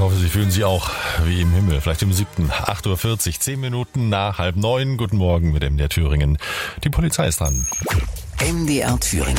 hoffe, Sie fühlen sich auch wie im Himmel. Vielleicht im 7. 8.40 Uhr, 10 Minuten nach 8:30. Guten Morgen mit MDR Thüringen. Die Polizei ist dran. MDR Thüringen.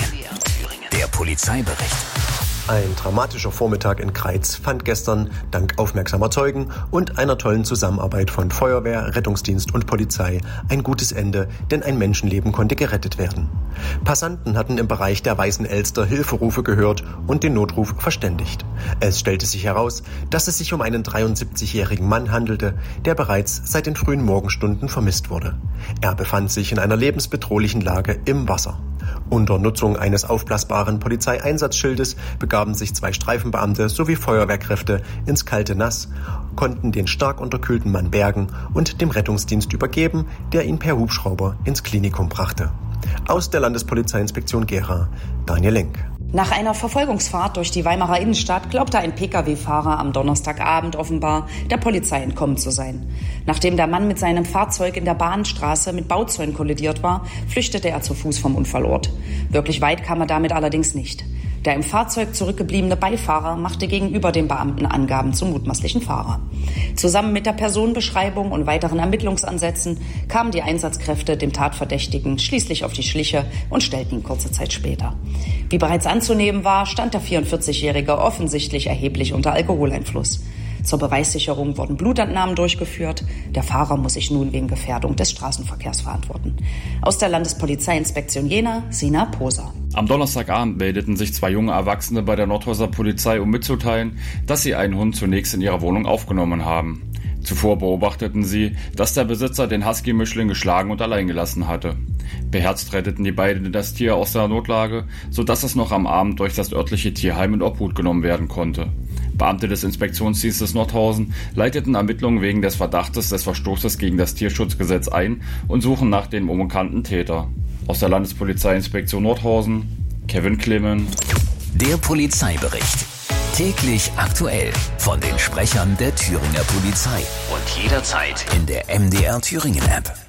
Der Polizeibericht. Ein dramatischer Vormittag in Greiz fand gestern dank aufmerksamer Zeugen und einer tollen Zusammenarbeit von Feuerwehr, Rettungsdienst und Polizei ein gutes Ende, denn ein Menschenleben konnte gerettet werden. Passanten hatten im Bereich der Weißen Elster Hilferufe gehört und den Notruf verständigt. Es stellte sich heraus, dass es sich um einen 73-jährigen Mann handelte, der bereits seit den frühen Morgenstunden vermisst wurde. Er befand sich in einer lebensbedrohlichen Lage im Wasser. Unter Nutzung eines aufblasbaren Polizeieinsatzschildes begaben sich 2 Streifenbeamte sowie Feuerwehrkräfte ins kalte Nass, konnten den stark unterkühlten Mann bergen und dem Rettungsdienst übergeben, der ihn per Hubschrauber ins Klinikum brachte. Aus der Landespolizeiinspektion Gera, Daniel Lenk. Nach einer Verfolgungsfahrt durch die Weimarer Innenstadt glaubte ein Pkw-Fahrer am Donnerstagabend offenbar der Polizei entkommen zu sein. Nachdem der Mann mit seinem Fahrzeug in der Bahnstraße mit Bauzäunen kollidiert war, flüchtete er zu Fuß vom Unfallort. Wirklich weit kam er damit allerdings nicht. Der im Fahrzeug zurückgebliebene Beifahrer machte gegenüber den Beamten Angaben zum mutmaßlichen Fahrer. Zusammen mit der Personenbeschreibung und weiteren Ermittlungsansätzen kamen die Einsatzkräfte dem Tatverdächtigen schließlich auf die Schliche und stellten ihn kurze Zeit später. Wie bereits anzunehmen war, stand der 44-Jährige offensichtlich erheblich unter Alkoholeinfluss. Zur Beweissicherung wurden Blutentnahmen durchgeführt. Der Fahrer muss sich nun wegen Gefährdung des Straßenverkehrs verantworten. Aus der Landespolizeiinspektion Jena, Sina Poser. Am Donnerstagabend meldeten sich 2 junge Erwachsene bei der Nordhäuser Polizei, um mitzuteilen, dass sie einen Hund zunächst in ihrer Wohnung aufgenommen haben. Zuvor beobachteten sie, dass der Besitzer den Husky-Mischling geschlagen und allein gelassen hatte. Beherzt retteten die beiden das Tier aus der Notlage, sodass es noch am Abend durch das örtliche Tierheim in Obhut genommen werden konnte. Beamte des Inspektionsdienstes Nordhausen leiteten Ermittlungen wegen des Verdachtes des Verstoßes gegen das Tierschutzgesetz ein und suchen nach dem unbekannten Täter. Aus der Landespolizeiinspektion Nordhausen, Kevin Clement. Der Polizeibericht. Täglich aktuell von den Sprechern der Thüringer Polizei und jederzeit in der MDR Thüringen App.